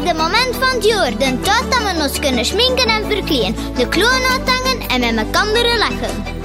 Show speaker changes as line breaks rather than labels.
de moment van het jaar. De tijd dat we ons kunnen schminken en verkleden. De kloon uithangen en met elkaar lachen.